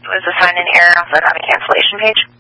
was assigned an error off the auto cancellation page.